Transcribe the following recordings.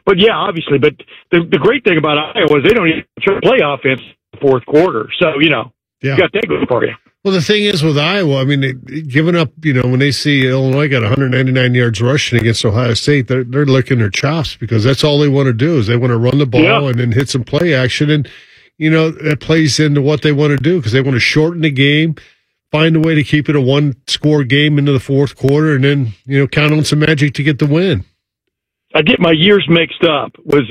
but yeah, obviously. But the great thing about Iowa is they don't even try to play offense in the fourth quarter. So, you got that going for you. Well, the thing is with Iowa, I mean, giving up, when they see Illinois got 199 yards rushing against Ohio State, they're licking their chops because that's all they want to do is they want to run the ball and then hit some play action. And, that plays into what they want to do because they want to shorten the game, find a way to keep it a one-score game into the fourth quarter, and then, count on some magic to get the win. I get my years mixed up. Was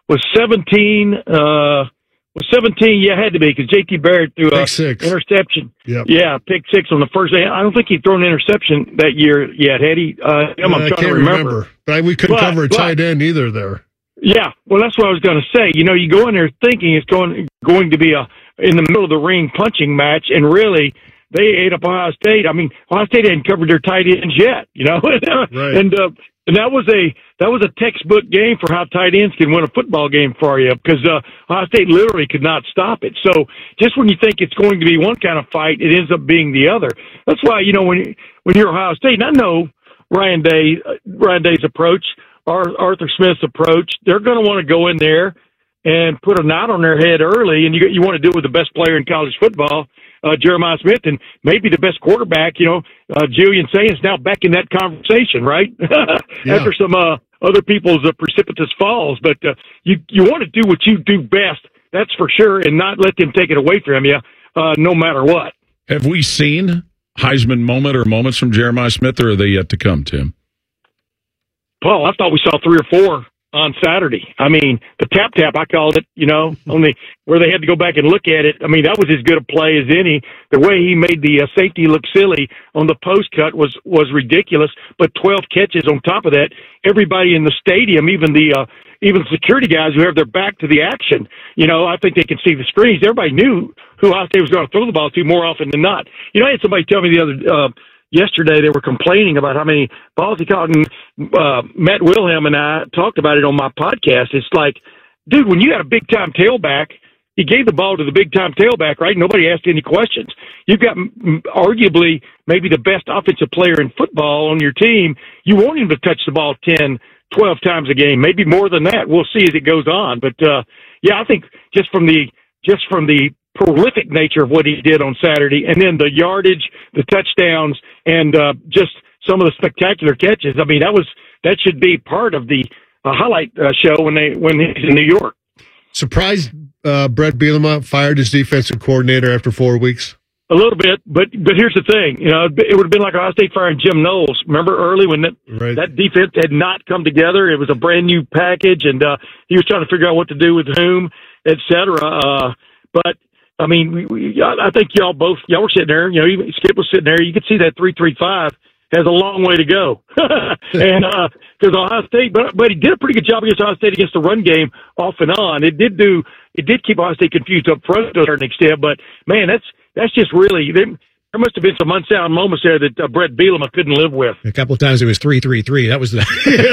17? Was 17? Yeah, it had to be because J.T. Barrett threw an interception. Yep. Yeah, pick six on the first day. I don't think he'd thrown an interception that year yet, had he? I'm trying to remember. But we couldn't cover a tight end either there. Yeah, well, that's what I was going to say. You go in there thinking it's going to be in the middle of the ring punching match, and really they ate up Ohio State. I mean, Ohio State hadn't covered their tight ends yet, Right. And that was a textbook game for how tight ends can win a football game for you because Ohio State literally could not stop it. So just when you think it's going to be one kind of fight, it ends up being the other. That's why when you're Ohio State, and I know Ryan Day's approach, Arthur Smith's approach, they're going to want to go in there and put a knot on their head early, and you want to do it with the best player in college football, Jeremiah Smith, and maybe the best quarterback, Julian Sainz now back in that conversation, right? After some other people's precipitous falls. But you want to do what you do best, that's for sure, and not let them take it away from you, no matter what. Have we seen Heisman moment or moments from Jeremiah Smith, or are they yet to come, Tim? Paul, I thought we saw 3 or 4 on Saturday. I mean, the tap, I called it, only where they had to go back and look at it. I mean, that was as good a play as any. The way he made the safety look silly on the post cut was ridiculous, but 12 catches on top of that. Everybody in the stadium, even security guys who have their back to the action, I think they can see the screens. Everybody knew who Ohio State was going to throw the ball to more often than not. I had somebody tell me yesterday they were complaining about how many balls he caught, and Matt Wilhelm and I talked about it on my podcast. It's like, dude, when you got a big-time tailback, he gave the ball to the big-time tailback, right? Nobody asked any questions. You've got arguably maybe the best offensive player in football on your team. You want him to touch the ball 10, 12 times a game, maybe more than that. We'll see as it goes on. But, I think just from the prolific nature of what he did on Saturday, and then the yardage, the touchdowns, and just some of the spectacular catches. I mean, that should be part of the highlight show when he's in New York. Surprised Brett Bielema fired his defensive coordinator after 4 weeks? A little bit, but here's the thing. It would have been like Ohio State firing Jim Knowles. Remember early when that defense had not come together? It was a brand new package, and he was trying to figure out what to do with whom, et cetera. But I mean, I think y'all were sitting there. Even Skip was sitting there. You could see that 3-3-5 has a long way to go, and because Ohio State, but he did a pretty good job against Ohio State against the run game off and on. It did keep Ohio State confused up front to a certain extent. But man, that's just really. There must have been some unsound moments there that Brett Bielema couldn't live with. A couple of times it was 3-3-3. That was the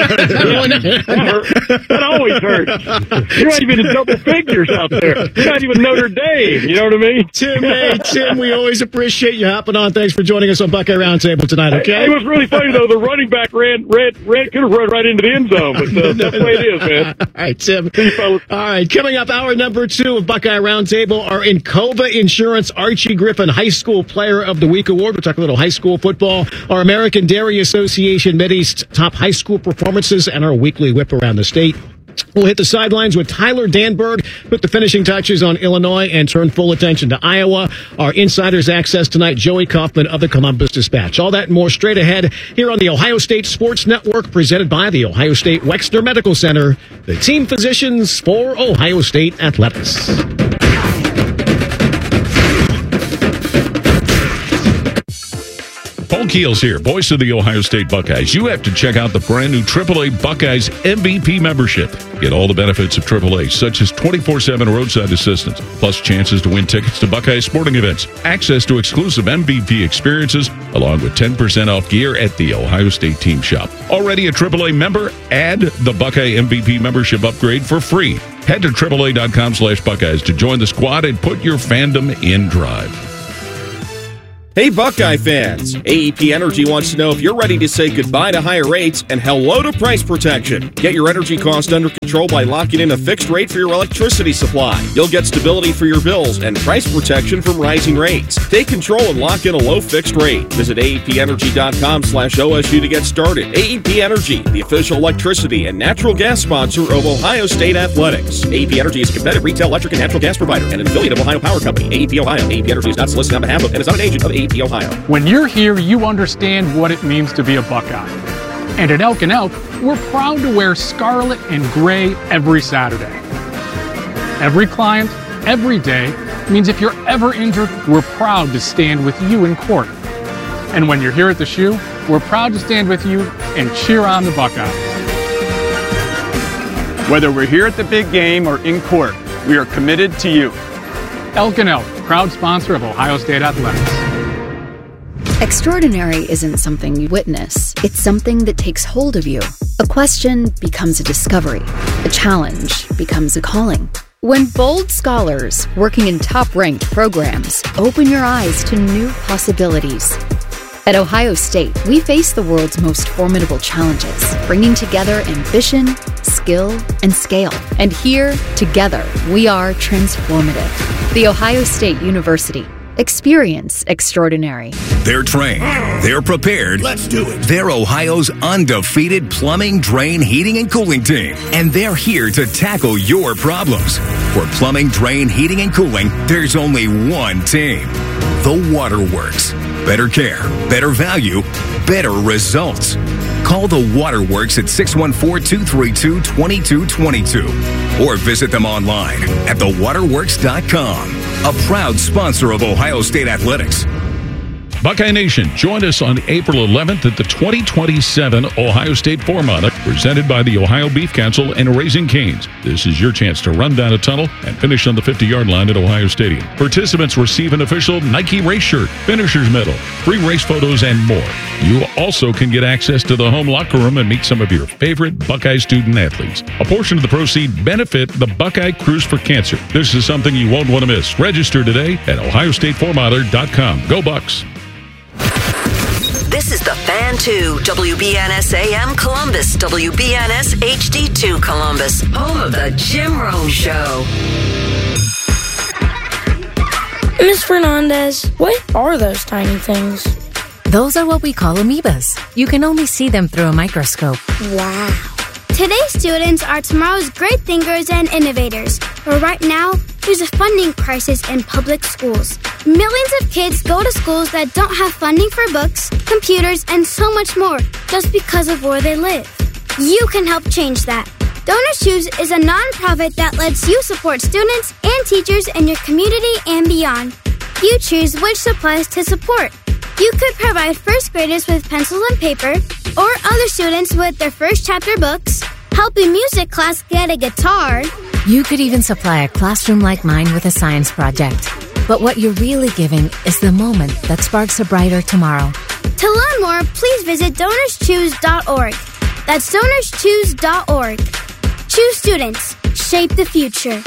that always hurts. You're not even in double figures out there. You're not even Notre Dame. You know what I mean? Tim, we always appreciate you hopping on. Thanks for joining us on Buckeye Roundtable tonight. Okay. It was really funny though. The running back could have run right into the end zone, but that's the way it is, man. All right, Tim. All right, coming up, hour number 2 of Buckeye Roundtable, our Encova Insurance Archie Griffin High School Player of the Week Award. We'll talk a little high school football, our American Dairy Association Mideast top high school performances, and our weekly whip around the state. We'll hit the sidelines with Tyler Danberg, put the finishing touches on Illinois, and turn full attention to Iowa. Our Insider's Access tonight, Joey Kaufman of the Columbus Dispatch. All that and more straight ahead here on the Ohio State Sports Network, presented by the Ohio State Wexner Medical Center, the team physicians for Ohio State Athletics. Paul Keels here, voice of the Ohio State Buckeyes. You have to check out the brand new AAA Buckeyes MVP membership. Get all the benefits of AAA, such as 24/7 roadside assistance, plus chances to win tickets to Buckeye sporting events, access to exclusive MVP experiences, along with 10% off gear at the Ohio State Team Shop. Already a AAA member? Add the Buckeye MVP membership upgrade for free. Head to AAA.com/Buckeyes to join the squad and put your fandom in drive. Hey Buckeye fans, AEP Energy wants to know if you're ready to say goodbye to higher rates and hello to price protection. Get your energy cost under control control by locking in a fixed rate for your electricity supply. You'll get stability for your bills and price protection from rising rates. Take control and lock in a low fixed rate. Visit AEPenergy.com/OSU to get started. AEP Energy, the official electricity and natural gas sponsor of Ohio State Athletics. AEP Energy is a competitive retail electric and natural gas provider and an affiliate of Ohio Power Company. AEP Ohio. AEP Energy is not solicited on behalf of and is not an agent of AEP Ohio. When you're here, you understand what it means to be a Buckeye. And at Elk & Elk, we're proud to wear scarlet and gray every Saturday. Every client, every day, means if you're ever injured, we're proud to stand with you in court. And when you're here at the shoe, we're proud to stand with you and cheer on the Buckeyes. Whether we're here at the big game or in court, we are committed to you. Elk & Elk, proud sponsor of Ohio State Athletics. Extraordinary isn't something you witness. It's something that takes hold of you. A question becomes a discovery. A challenge becomes a calling. When bold scholars working in top-ranked programs open your eyes to new possibilities. At Ohio State, we face the world's most formidable challenges, bringing together ambition, skill, and scale. And here, together, we are transformative. The Ohio State University. Experience extraordinary. They're trained. They're prepared. Let's do it. They're Ohio's undefeated plumbing, drain, heating, and cooling team. And they're here to tackle your problems. For plumbing, drain, heating, and cooling, there's only one team. The Waterworks. Better care, better value, better results. Call the Waterworks at 614-232-2222 or visit them online at thewaterworks.com. A proud sponsor of Ohio State Athletics. Buckeye Nation, join us on April 11th at the 2027 Ohio State Four-Mile, presented by the Ohio Beef Council and Raising Cane's. This is your chance to run down a tunnel and finish on the 50-yard line at Ohio Stadium. Participants receive an official Nike race shirt, finisher's medal, free race photos, and more. You also can get access to the home locker room and meet some of your favorite Buckeye student athletes. A portion of the proceeds benefit the Buckeye Cruise for Cancer. This is something you won't want to miss. Register today at ohiostatefourmiler.com. Go Bucks! This is the Fan 2, WBNS AM Columbus, WBNS HD2 Columbus, home of the Jim Rome Show. Ms. Fernandez, what are those tiny things? Those are what we call amoebas. You can only see them through a microscope. Wow. Today's students are tomorrow's great thinkers and innovators. But right now, there's a funding crisis in public schools. Millions of kids go to schools that don't have funding for books, computers, and so much more just because of where they live. You can help change that. Donors Choose is a nonprofit that lets you support students and teachers in your community and beyond. You choose which supplies to support. You could provide first graders with pencils and paper, or other students with their first chapter books, help a music class get a guitar. You could even supply a classroom like mine with a science project. But what you're really giving is the moment that sparks a brighter tomorrow. To learn more, please visit DonorsChoose.org. That's DonorsChoose.org. Choose students. Shape the future.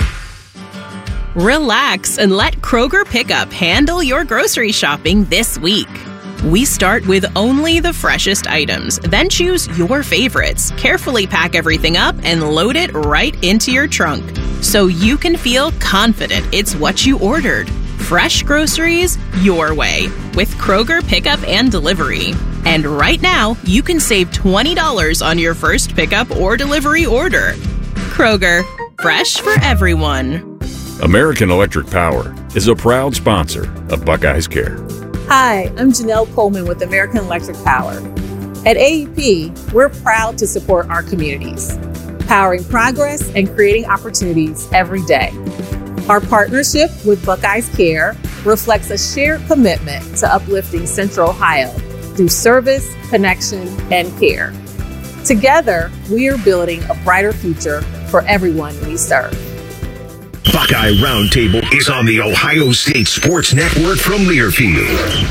Relax and let Kroger Pickup handle your grocery shopping this week. We start with only the freshest items, then choose your favorites, carefully pack everything up, and load it right into your trunk so you can feel confident it's what you ordered. Fresh groceries your way with Kroger Pickup and Delivery. And right now, you can save $20 on your first pickup or delivery order. Kroger, fresh for everyone. American Electric Power is a proud sponsor of Buckeyes Care. Hi, I'm Janelle Coleman with American Electric Power. At AEP, we're proud to support our communities, powering progress and creating opportunities every day. Our partnership with Buckeyes Care reflects a shared commitment to uplifting Central Ohio through service, connection, and care. Together, we are building a brighter future for everyone we serve. Buckeye Roundtable is on the Ohio State Sports Network from Learfield.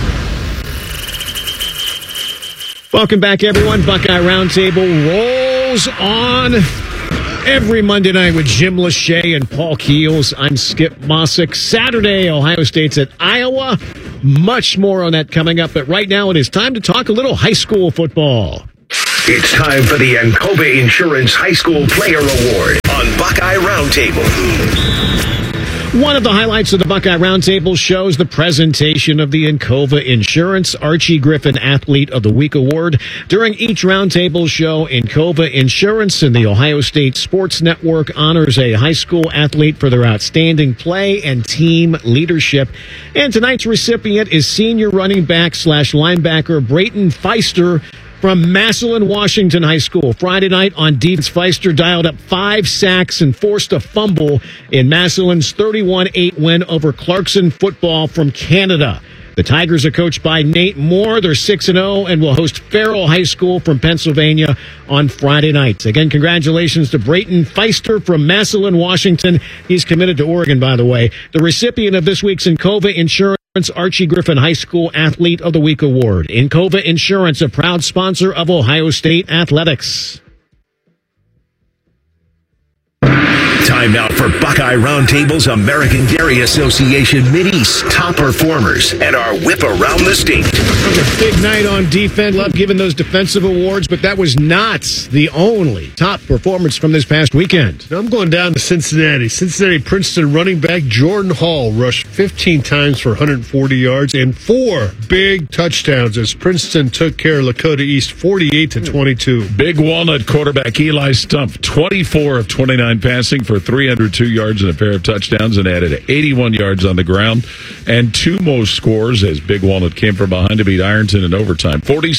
Welcome back, everyone. Buckeye Roundtable rolls on every Monday night with Jim Lachey and Paul Keels. I'm Skip Mossick. Saturday, Ohio State's at Iowa. Much more on that coming up. But right now, it is time to talk a little high school football. It's time for the Encoba Insurance High School Player Award. Roundtable. One of the highlights of the Buckeye Roundtable shows the presentation of the Encova Insurance Archie Griffin Athlete of the Week Award. During each Roundtable show, Encova Insurance and the Ohio State Sports Network honors a high school athlete for their outstanding play and team leadership. And tonight's recipient is senior running back / linebacker Brayton Feister from Massillon, Washington High School. Friday night on defense, Feister dialed up 5 sacks and forced a fumble in Massillon's 31-8 win over Clarkson football from Canada. The Tigers are coached by Nate Moore. They're 6-0 and will host Farrell High School from Pennsylvania on Friday night. Again, congratulations to Brayton Feister from Massillon, Washington. He's committed to Oregon, by the way. The recipient of this week's Encova Insurance Archie Griffin High School Athlete of the Week Award. Encova Insurance, a proud sponsor of Ohio State Athletics. Time now for Buckeye Roundtable's American Dairy Association Mid-East top performers and our whip around the state. It was a big night on defense. Love giving those defensive awards, but that was not the only top performance from this past weekend. Now I'm going down to Cincinnati. Princeton running back Jordan Hall rushed 15 times for 140 yards and 4 big touchdowns as Princeton took care of Lakota East 48-22. Big Walnut quarterback Eli Stumpf, 24 of 29 passing for 302 yards and a pair of touchdowns, and added 81 yards on the ground and 2 most scores as Big Walnut came from behind to beat Ironton in overtime,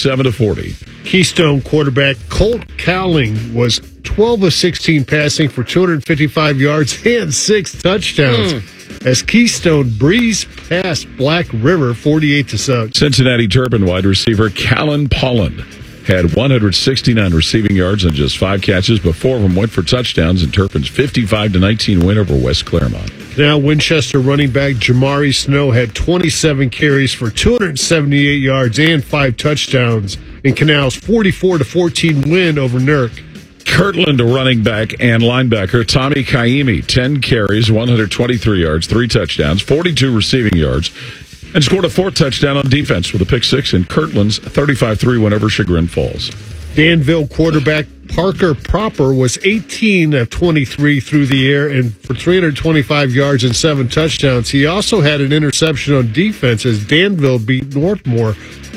47-40. Keystone quarterback Colt Cowling was 12 of 16 passing for 255 yards and 6 touchdowns as Keystone breezed past Black River 48-7. Cincinnati Turpin wide receiver Callan Polland had 169 receiving yards and just 5 catches, but 4 of them went for touchdowns in Turpin's 55-19 win over West Claremont. Now Winchester running back Jamari Snow had 27 carries for 278 yards and 5 touchdowns in Canal's 44-14 win over Nurk. Kirtland running back and linebacker Tommy Kaimi, 10 carries, 123 yards, 3 touchdowns, 42 receiving yards, and scored a 4th touchdown on defense with a pick 6 in Kirtland's 35-3 win over Chagrin Falls. Danville quarterback Parker Proper was 18 of 23 through the air and for 325 yards and 7 touchdowns. He also had an interception on defense as Danville beat Northmore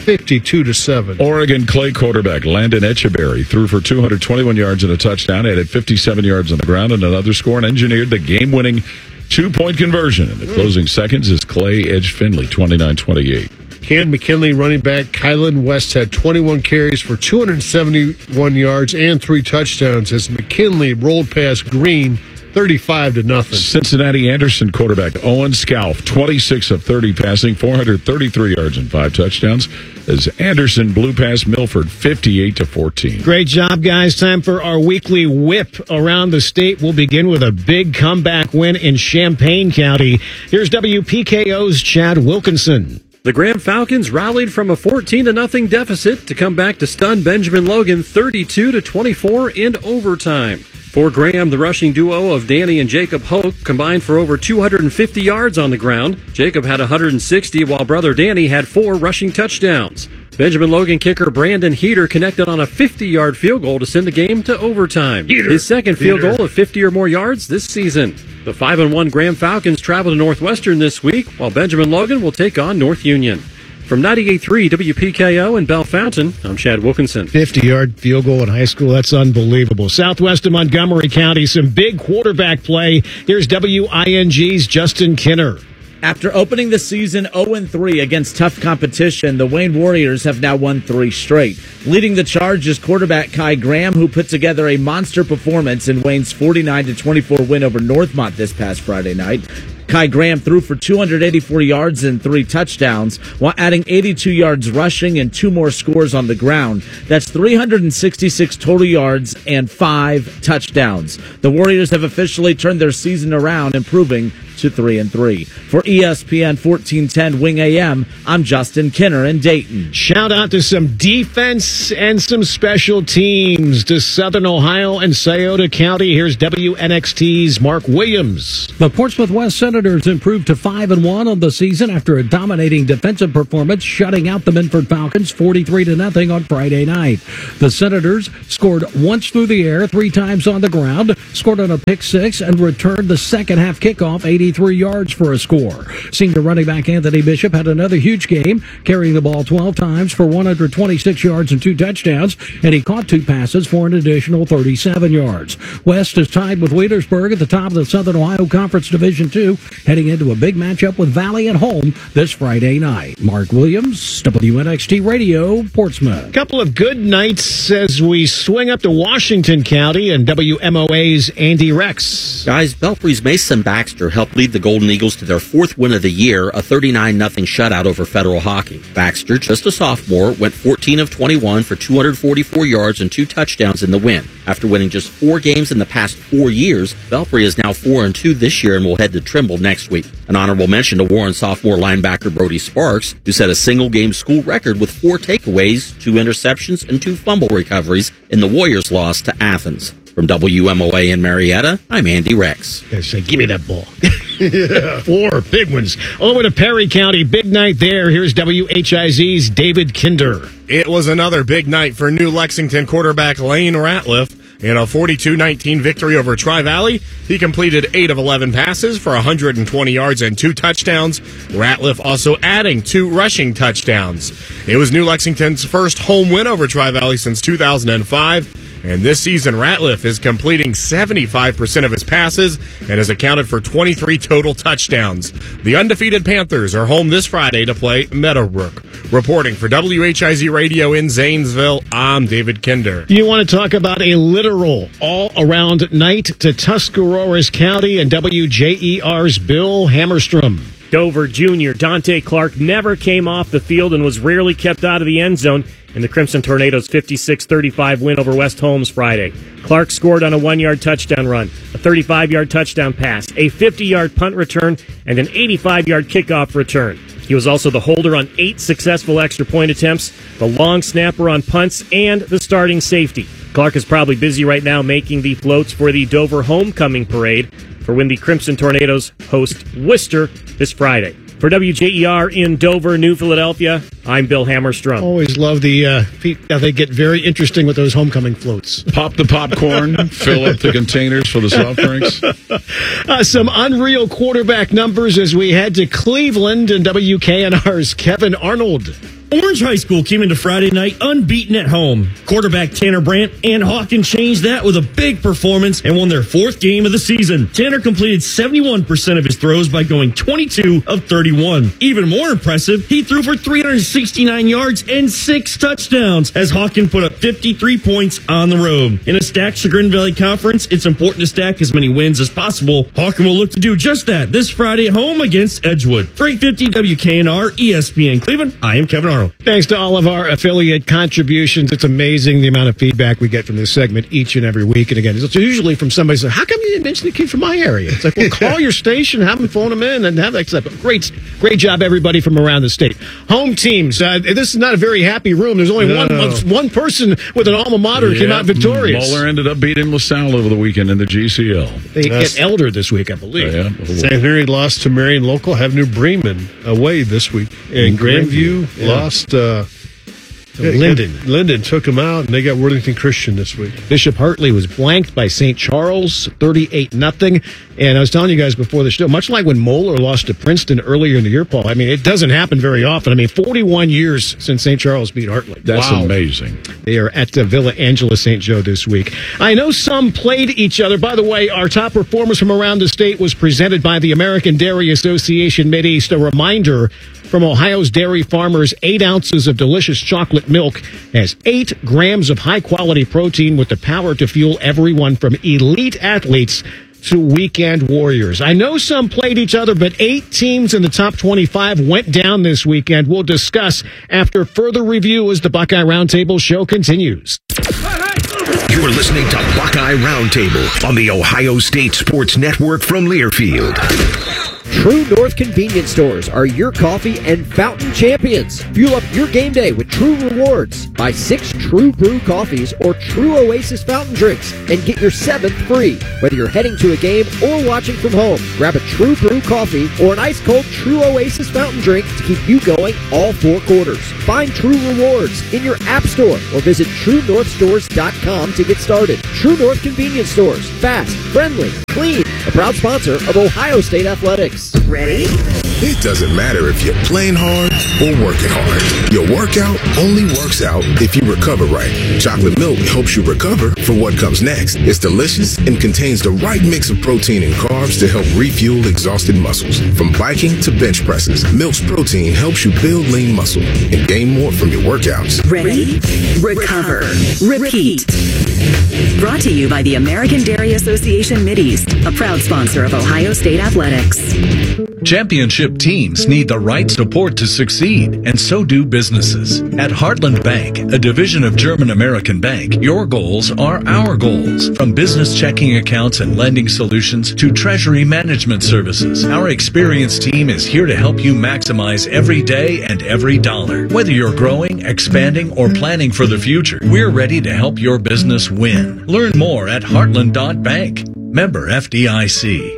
52-7. Oregon Clay quarterback Landon Echeberry threw for 221 yards and a touchdown, added 57 yards on the ground and another score, and engineered the game-winning 2-point conversion. In the closing seconds is Clay edged Findlay 29-28. Ken McKinley running back Kylan West had 21 carries for 271 yards and 3 touchdowns as McKinley rolled past Green 35-0. Cincinnati Anderson quarterback Owen Scalf, 26 of 30 passing, 433 yards and 5 touchdowns as Anderson blew past Milford 58-14. Great job, guys. Time for our weekly whip around the state. We'll begin with a big comeback win in Champaign County. Here's WPKO's Chad Wilkinson. The Graham Falcons rallied from a 14-0 deficit to come back to stun Benjamin Logan 32-24 in overtime. For Graham, the rushing duo of Danny and Jacob Hoke combined for over 250 yards on the ground. Jacob had 160, while brother Danny had 4 rushing touchdowns. Benjamin Logan kicker Brandon Heater connected on a 50-yard field goal to send the game to overtime. His second field goal of 50 or more yards this season. The 5-1 Graham Falcons travel to Northwestern this week, while Benjamin Logan will take on North Union. From 98.3 WPKO in Bell Fountain, I'm Chad Wilkinson. 50-yard field goal in high school, that's unbelievable. Southwest of Montgomery County, some big quarterback play. Here's WING's Justin Kinner. After opening the season 0-3 against tough competition, the Wayne Warriors have now won 3 straight. Leading the charge is quarterback Kai Graham, who put together a monster performance in Wayne's 49-24 win over Northmont this past Friday night. Kai Graham threw for 284 yards and 3 touchdowns, while adding 82 yards rushing and 2 more scores on the ground. That's 366 total yards and 5 touchdowns. The Warriors have officially turned their season around, improving to 3-3. For ESPN 1410 Wing AM, I'm Justin Kinner in Dayton. Shout out to some defense and some special teams to Southern Ohio and Scioto County. Here's WNXT's Mark Williams. The Portsmouth West Senators improved to 5-1 on the season after a dominating defensive performance, shutting out the Minford Falcons 43-0 on Friday night. The Senators scored once through the air, 3 times on the ground, scored on a pick 6, and returned the second half kickoff 83 yards for a score. Senior running back Anthony Bishop had another huge game, carrying the ball 12 times for 126 yards and 2 touchdowns, and he caught 2 passes for an additional 37 yards. West is tied with Wheelersburg at the top of the Southern Ohio Conference Division II, heading into a big matchup with Valley at home this Friday night. Mark Williams, WNXT Radio, Portsmouth. Couple of good nights as we swing up to Washington County and WMOA's Andy Rex. Guys, Belfry's Mason Baxter helped lead the Golden Eagles to their 4th win of the year, a 39-0 shutout over Federal Hockey. Baxter, just a sophomore, went 14 of 21 for 244 yards and 2 touchdowns in the win. After winning just 4 games in the past 4 years, Belfry is now 4-2 this year and will head to Trimble next week. An honorable mention to Warren sophomore linebacker Brody Sparks, who set a single-game school record with 4 takeaways, 2 interceptions, and 2 fumble recoveries in the Warriors' loss to Athens. From WMOA in Marietta, I'm Andy Rex. Give me that ball. Yeah. 4 big ones. Over to Perry County. Big night there. Here's WHIZ's David Kinder. It was another big night for New Lexington quarterback Lane Ratliff. In a 42-19 victory over Tri-Valley, he completed 8 of 11 passes for 120 yards and 2 touchdowns. Ratliff also adding 2 rushing touchdowns. It was New Lexington's first home win over Tri-Valley since 2005. And this season, Ratliff is completing 75% of his passes and has accounted for 23 total touchdowns. The undefeated Panthers are home this Friday to play Meadowbrook. Reporting for WHIZ Radio in Zanesville, I'm David Kinder. You want to talk about a literal all-around night to Tuscaroras County and WJER's Bill Hammerstrom. Dover Jr. Dante Clark never came off the field and was rarely kept out of the end zone in the Crimson Tornadoes' 56-35 win over West Holmes Friday. Clark scored on a 1-yard touchdown run, a 35-yard touchdown pass, a 50-yard punt return, and an 85-yard kickoff return. He was also the holder on 8 successful extra point attempts, the long snapper on punts, and the starting safety. Clark is probably busy right now making the floats for the Dover Homecoming Parade for when the Crimson Tornadoes host Worcester this Friday. For WJER in Dover, New Philadelphia, I'm Bill Hammerstrom. Always love they get very interesting with those homecoming floats. Pop the popcorn, fill up the containers for the soft drinks. Some unreal quarterback numbers as we head to Cleveland and WKNR's Kevin Arnold. Orange High School came into Friday night unbeaten at home. Quarterback Tanner Brandt and Hawkins changed that with a big performance and won their 4th game of the season. Tanner completed 71% of his throws by going 22 of 31. Even more impressive, he threw for 369 yards and 6 touchdowns as Hawkins put up 53 points on the road. In a stacked Chagrin Valley Conference, it's important to stack as many wins as possible. Hawkins will look to do just that this Friday at home against Edgewood. For 850 WKNR, ESPN Cleveland, I am Kevin Arnold. Thanks to all of our affiliate contributions. It's amazing the amount of feedback we get from this segment each and every week. And again, it's usually from somebody saying, how come you didn't mention the kid from my area? It's like, well, call your station, have them phone them in, and have that stuff. Great job, everybody from around the state. Home teams. This is not a very happy room. There's only one person with an alma mater who came out victorious. Moeller ended up beating LaSalle over the weekend in the GCL. They get Elder this week, I believe. St. Henry lost to Marion Local, have New Bremen away this week. And Grandview lost Linden took them out, and they got Worthington Christian this week. Bishop Hartley was blanked by St. Charles, 38-0. And I was telling you guys before the show, much like when Moeller lost to Princeton earlier in the year, Paul, I mean, it doesn't happen very often. I mean, 41 years since St. Charles beat Hartley. That's amazing. They are at Villa Angela St. Joe this week. I know some played each other. By the way, our top performers from around the state was presented by the American Dairy Association Mideast. A reminder from Ohio's dairy farmers, 8 ounces of delicious chocolate milk has 8 grams of high-quality protein with the power to fuel everyone from elite athletes to weekend warriors. I know some played each other, but 8 teams in the top 25 went down this weekend. We'll discuss after further review as the Buckeye Roundtable show continues. You're listening to Buckeye Roundtable on the Ohio State Sports Network from Learfield. True North Convenience Stores are your coffee and fountain champions. Fuel up your game day with True Rewards. Buy 6 True Brew coffees or True Oasis fountain drinks and get your 7th free. Whether you're heading to a game or watching from home, grab a True Brew coffee or an ice-cold True Oasis fountain drink to keep you going all 4 quarters. Find True Rewards in your app store or visit TrueNorthStores.com to get started. True North Convenience Stores. Fast, friendly, clean. A proud sponsor of Ohio State Athletics. Ready? It doesn't matter if you're playing hard or working hard. Your workout only works out if you recover right. Chocolate milk helps you recover for what comes next. It's delicious and contains the right mix of protein and carbs to help refuel exhausted muscles. From biking to bench presses, Milk's protein helps you build lean muscle and gain more from your workouts. Ready? Recover. Repeat. Brought to you by the American Dairy Association Mideast, a proud sponsor of Ohio State Athletics. Championship teams need the right support to succeed, and so do businesses. At Heartland Bank, a division of German American Bank, your goals are our goals. From business checking accounts and lending solutions to treasury management services, our experienced team is here to help you maximize every day and every dollar. Whether you're growing, expanding, or planning for the future, we're ready to help your business win. Learn more at heartland.bank. Member FDIC.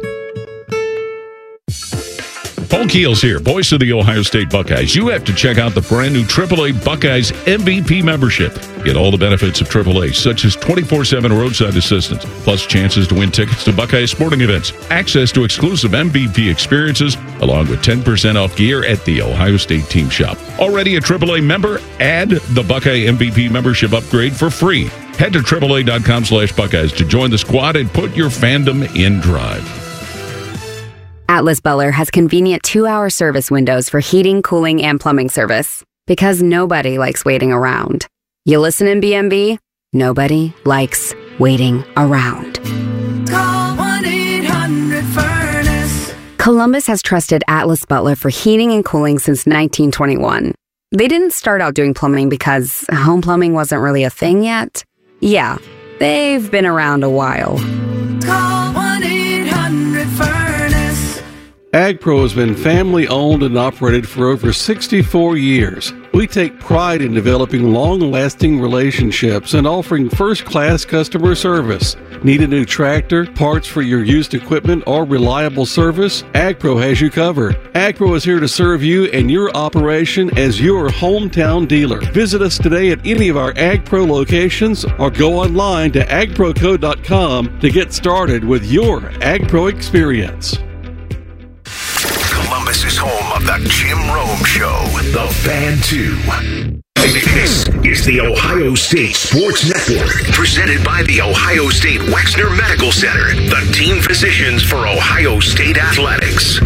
Paul Keels here, voice of the Ohio State Buckeyes. You have to check out the brand new AAA Buckeyes MVP membership. Get all the benefits of AAA, such as 24/7 roadside assistance, plus chances to win tickets to Buckeye sporting events, access to exclusive MVP experiences, along with 10% off gear at the Ohio State Team Shop. Already a AAA member? Add the Buckeye MVP membership upgrade for free. Head to AAA.com/Buckeyes to join the squad and put your fandom in drive. Atlas Butler has convenient 2-hour service windows for heating, cooling, and plumbing service. Because nobody likes waiting around. You listen in BMB? Nobody likes waiting around. Call 1-800-FURNACE. Columbus has trusted Atlas Butler for heating and cooling since 1921. They didn't start out doing plumbing because home plumbing wasn't really a thing yet. Yeah, they've been around a while. Call 1-800-FURNACE. AgPro has been family-owned and operated for over 64 years. We take pride in developing long-lasting relationships and offering first-class customer service. Need a new tractor, parts for your used equipment, or reliable service? AgPro has you covered. AgPro is here to serve you and your operation as your hometown dealer. Visit us today at any of our AgPro locations or go online to agproco.com to get started with your AgPro experience. Columbus is home of the Jim Rome Show, the Fan 2. This is the Ohio State Sports Network, presented by the Ohio State Wexner Medical Center, the team physicians for Ohio State Athletics.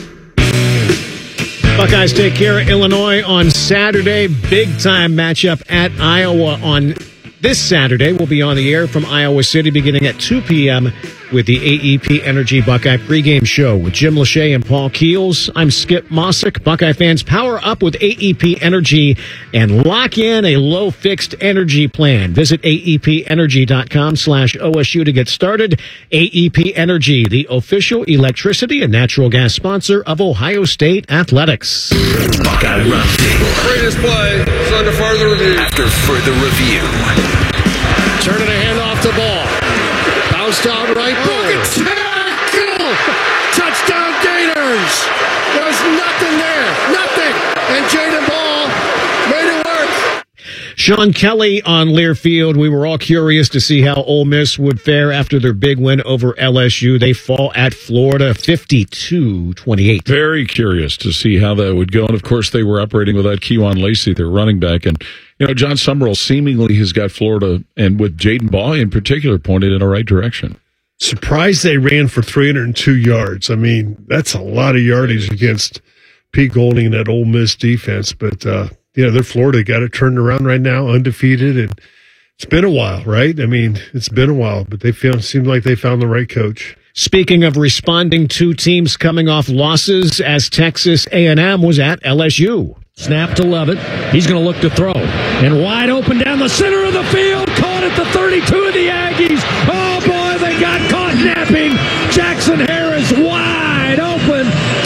Buckeyes take care of Illinois on Saturday. Big-time matchup at Iowa on this Saturday. We'll be on the air from Iowa City beginning at 2 p.m. with the AEP Energy Buckeye pregame show with Jim Lachey and Paul Keels. I'm Skip Mossick. Buckeye fans, power up with AEP Energy and lock in a low fixed energy plan. Visit aepenergy.com/OSU to get started. AEP Energy, the official electricity and natural gas sponsor of Ohio State Athletics. Buckeye Roundtable. Greatest play is under further review. After further review. Turning a hand off the ball. Bounced out right. Broken tackle! Touchdown Gators! There's nothing there. Nothing. And Jaden Ball made it work. Sean Kelly on Learfield. We were all curious to see how Ole Miss would fare after their big win over LSU. They fall at Florida 52-28. Very curious to see how that would go. And, of course, they were operating without Kejuan Lacey, their running back. And, you know, John Summerall seemingly has got Florida, and with Jaden Ball in particular, pointed in the right direction. Surprised they ran for 302 yards. I mean, that's a lot of yardage against Pete Golding and that Ole Miss defense. But, they're Florida. Got it turned around right now, undefeated. And it's been a while, right? I mean, it's been a while, but seemed like they found the right coach. Speaking of responding to teams coming off losses, as Texas A&M was at LSU. Snap to Levitt. He's going to look to throw. And wide open down the center of the field. Caught at the 32 of the Aggies. Oh, boy, they got caught napping. Jackson Harris wide open.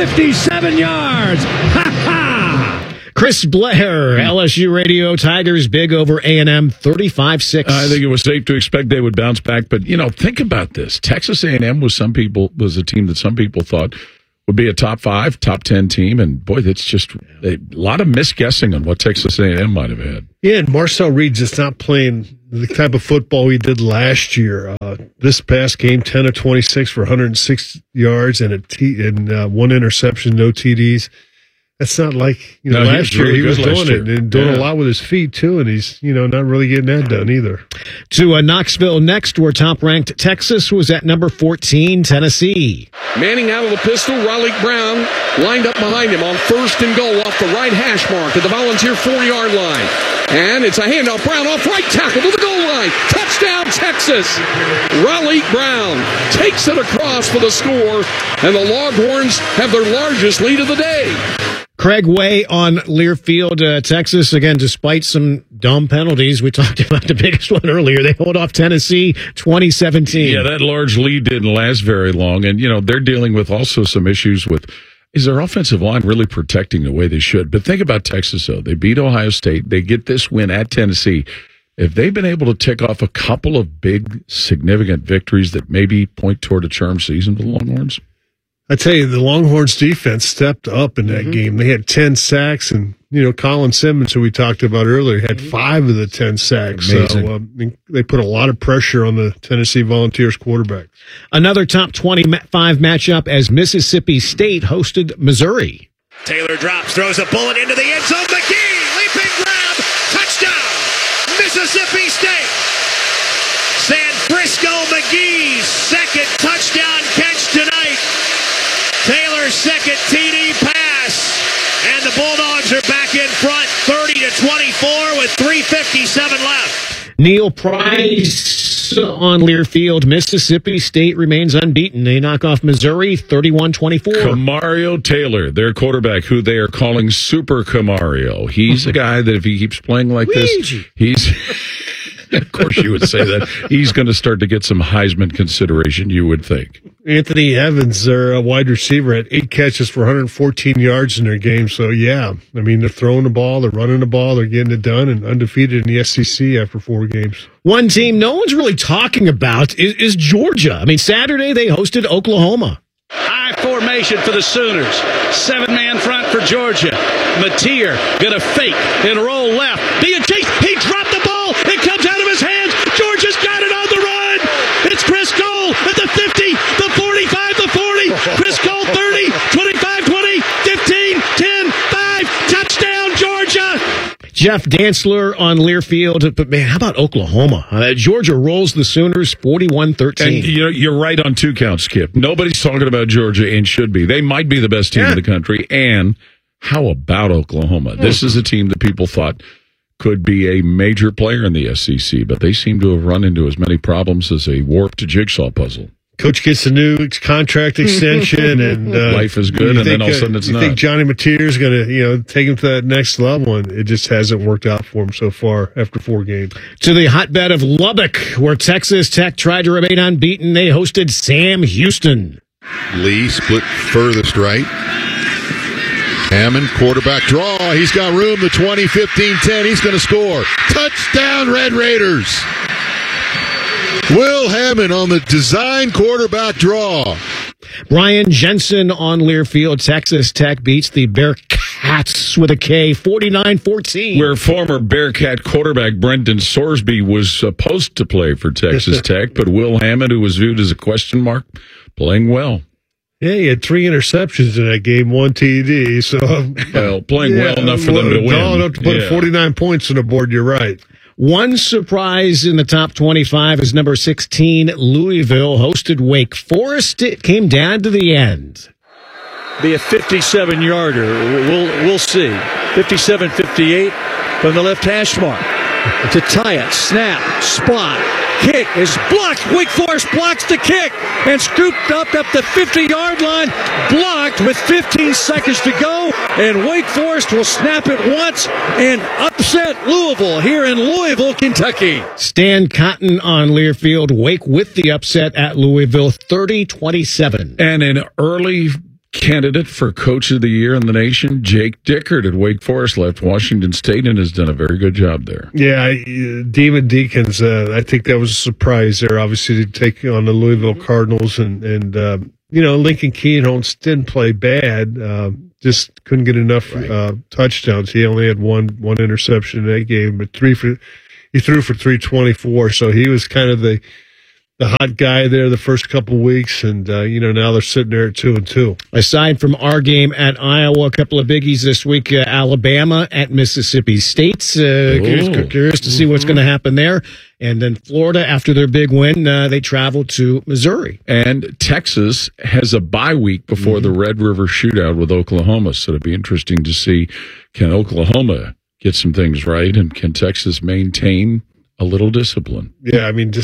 57 yards. Ha ha! Chris Blair, LSU Radio, Tigers big over A&M 35-6. I think it was safe to expect they would bounce back, but think about this. Texas A&M was a team that some people thought would be a top 5, top 10 team, and boy, that's just a lot of misguessing on what Texas A&M might have had. Yeah, and Marcel Reed's just not playing the type of football he did last year. This past game, 10 of 26 for 106 yards and one interception, no TDs. That's not like last year he was doing it and doing a lot with his feet too, and he's not really getting that done either. To Knoxville next, where top-ranked Texas was at number 14, Tennessee. Manning out of the pistol, Raleigh Brown lined up behind him on 1st and goal off the right hash mark at the Volunteer 4-yard line. And it's a handoff. Brown off right tackle to the goal line. Touchdown, Texas. Raleigh Brown takes it across for the score, and the Longhorns have their largest lead of the day. Craig Way on Learfield, Texas. Again, despite some dumb penalties, we talked about the biggest one earlier. They hold off Tennessee 2017. Yeah, that large lead didn't last very long. And, they're dealing with also some issues with, is their offensive line really protecting the way they should? But think about Texas, though. They beat Ohio State. They get this win at Tennessee. If they've been able to tick off a couple of big, significant victories that maybe point toward a charmed season for the Longhorns, I tell you, the Longhorns defense stepped up in that game. They had 10 sacks, and, Colin Simmons, who we talked about earlier, had 5 of the 10 sacks. Amazing. So they put a lot of pressure on the Tennessee Volunteers quarterback. Another top 25 matchup as Mississippi State hosted Missouri. Taylor drops, throws a bullet into the end zone. McGee, leaping grab, touchdown, Mississippi State. San Francisco McGee's second touchdown catch tonight. Taylor's second TD pass, and the Bulldogs are back in front, 30-24 with 3:57 left. Neil Price on Learfield. Mississippi State remains unbeaten. They knock off Missouri 31-24. Kamario Taylor, their quarterback, who they are calling Super Kamario. He's a guy that if he keeps playing like this, he's... Of course you would say that. He's going to start to get some Heisman consideration, you would think. Anthony Evans, their wide receiver, had 8 catches for 114 yards in their game. So, yeah, they're throwing the ball, they're running the ball, they're getting it done, and undefeated in the SEC after 4 games. One team no one's really talking about is Georgia. Saturday they hosted Oklahoma. High formation for the Sooners. 7-man front for Georgia. Mateer gonna fake and roll left. Being chased. He dropped the ball. It comes out of his hands. Georgia's got it on the run. It's Chris Cole at the 50, the 45, the 40. Chris Cole 30, 25, 20, 15, 10, 5. Touchdown, Georgia. Jeff Dantzler on Learfield. But, man, how about Oklahoma? Georgia rolls the Sooners 41-13. And you're right on 2 counts, Skip. Nobody's talking about Georgia and should be. They might be the best team in the country. And how about Oklahoma? This is a team that people thought could be a major player in the SEC, but they seem to have run into as many problems as a warped jigsaw puzzle. Coach gets a new contract extension, and life is good, and then all of a sudden it's not. You think Johnny Mateer is going to, take him to that next level, and it just hasn't worked out for him so far after 4 games. To the hotbed of Lubbock, where Texas Tech tried to remain unbeaten, they hosted Sam Houston. Lee split furthest right. Hammond, quarterback draw. He's got room. The 20, 15, 10. He's going to score. Touchdown, Red Raiders. Will Hammond on the design quarterback draw. Brian Jensen on Learfield. Texas Tech beats the Bearcats with a K, 49-14. Where former Bearcat quarterback Brendan Sorsby was supposed to play for Texas Tech, but Will Hammond, who was viewed as a question mark, playing well. Yeah, he had 3 interceptions in that game, 1 TD. So, playing well enough for them to win. Well enough to put 49 points on the board. You're right. One surprise in the top 25 is number 16, Louisville, hosted Wake Forest. It came down to the end. Be a 57-yarder. We'll see. 57-58 from the left hash mark. To tie it. Snap. Spot. Kick is blocked. Wake Forest blocks the kick and scooped up the 50-yard line. Blocked with 15 seconds to go. And Wake Forest will snap it once and upset Louisville here in Louisville, Kentucky. Stan Cotton on Learfield. Wake with the upset at Louisville, 30-27. And an early candidate for Coach of the Year in the nation, Jake Dickert at Wake Forest, left Washington State and has done a very good job there. Yeah, Demon Deacons, I think that was a surprise there, obviously, to take on the Louisville Cardinals. And Lincoln Keenholz didn't play bad, just couldn't get enough touchdowns. He only had one interception in that game, but he threw for 324, so he was kind of the hot guy there the first couple of weeks, and now they're sitting there at 2-2. Aside from our game at Iowa, a couple of biggies this week: Alabama at Mississippi State. Curious to see what's going to happen there. And then Florida, after their big win, they travel to Missouri. And Texas has a bye week before the Red River Shootout with Oklahoma, so it'll be interesting to see, can Oklahoma get some things right, and can Texas maintain a little discipline? Yeah, I mean,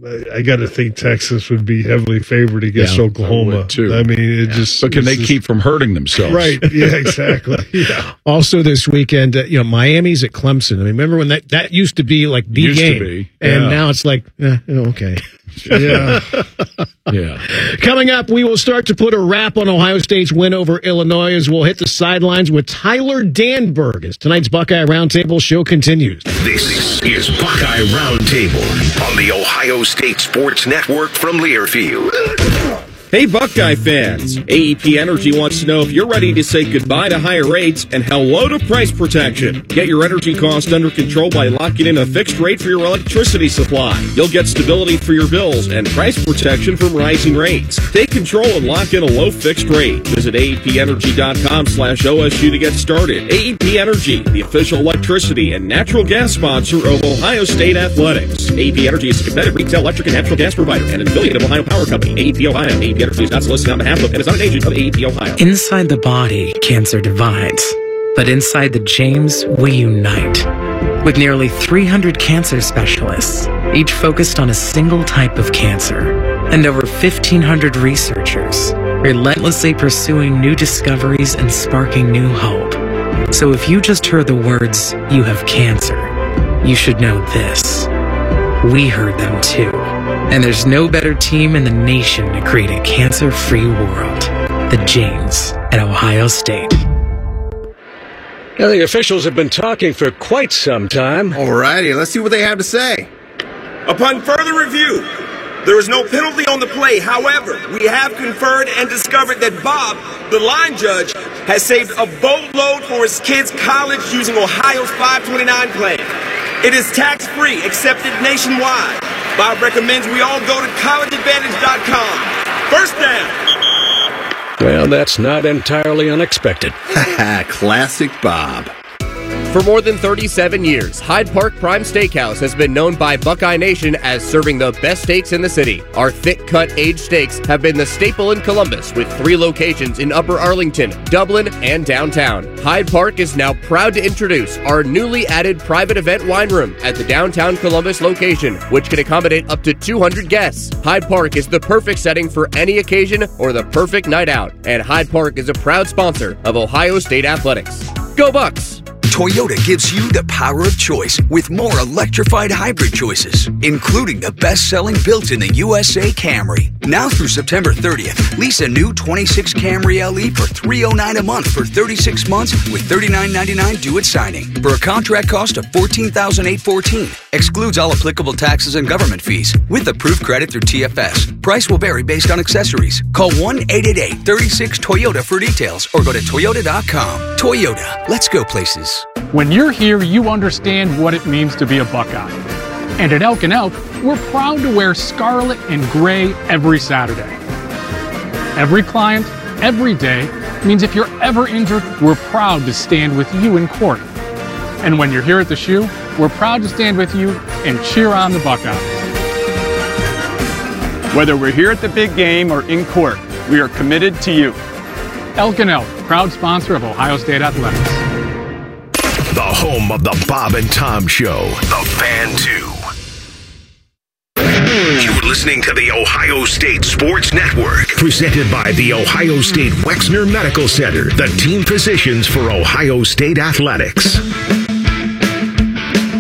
I got to think Texas would be heavily favored against Oklahoma. Too. I mean, But can they keep from hurting themselves? Right. Yeah, exactly. Yeah. Also this weekend, Miami's at Clemson. I mean, remember when that used to be like the Used game, to be. and Yeah. now it's like, okay. Yeah. Yeah. Coming up, we will start to put a wrap on Ohio State's win over Illinois as we'll hit the sidelines with Tyler Danberg as tonight's Buckeye Roundtable show continues. This is Buckeye Roundtable on the Ohio State Sports Network from Learfield. Hey, Buckeye fans! AEP Energy wants to know if you're ready to say goodbye to higher rates and hello to price protection. Get your energy costs under control by locking in a fixed rate for your electricity supply. You'll get stability for your bills and price protection from rising rates. Take control and lock in a low fixed rate. Visit AEPenergy.com/OSU to get started. AEP Energy, the official electricity and natural gas sponsor of Ohio State Athletics. AEP Energy is a competitive retail electric and natural gas provider and an affiliate of Ohio Power Company. AEP Ohio. AEP Energy is not solicited on behalf of and is not an agent of AEP Ohio. Inside the body, cancer divides. But inside the James, we unite. With nearly 300 cancer specialists, each focused on a single type of cancer, and over 1,500 researchers, relentlessly pursuing new discoveries and sparking new hope. So if you just heard the words, "you have cancer," you should know this. We heard them too. And there's no better team in the nation to create a cancer-free world. The James at Ohio State. Now, the officials have been talking for quite some time. Alrighty, let's see what they have to say. Upon further review, there is no penalty on the play. However, we have conferred and discovered that Bob, the line judge, has saved a boatload for his kids' college using Ohio's 529 plan. It is tax-free, accepted nationwide. Bob recommends we all go to collegeadvantage.com. First down. Well, that's not entirely unexpected. Classic Bob. For more than 37 years, Hyde Park Prime Steakhouse has been known by Buckeye Nation as serving the best steaks in the city. Our thick-cut aged steaks have been the staple in Columbus, with 3 locations in Upper Arlington, Dublin, and downtown. Hyde Park is now proud to introduce our newly added private event wine room at the downtown Columbus location, which can accommodate up to 200 guests. Hyde Park is the perfect setting for any occasion or the perfect night out, and Hyde Park is a proud sponsor of Ohio State Athletics. Go Bucks! Toyota gives you the power of choice with more electrified hybrid choices, including the best-selling built in the USA Camry. Now through September 30th, lease a new 26 Camry LE for $309 a month for 36 months with $39.99 due at signing. For a contract cost of $14,814. Excludes all applicable taxes and government fees. With approved credit through TFS. Price will vary based on accessories. Call 1-888-36-TOYOTA for details or go to Toyota.com. Toyota, let's go places. When you're here, you understand what it means to be a Buckeye. And at Elk & Elk, we're proud to wear scarlet and gray every Saturday. Every client, every day, means if you're ever injured, we're proud to stand with you in court. And when you're here at the shoe, we're proud to stand with you and cheer on the Buckeyes. Whether we're here at the big game or in court, we are committed to you. Elk & Elk, proud sponsor of Ohio State Athletics. The home of the Bob and Tom Show, The Fan 2. You're listening to the Ohio State Sports Network, presented by the Ohio State Wexner Medical Center, the team physicians for Ohio State Athletics.